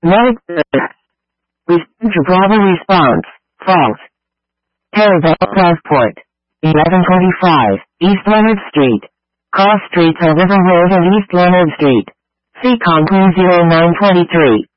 Leonard. To Bravo response. False. Terabelle Passport. 1125, East Leonard Street. Cross streets are River Road and East Leonard Street. See Conclude 0923.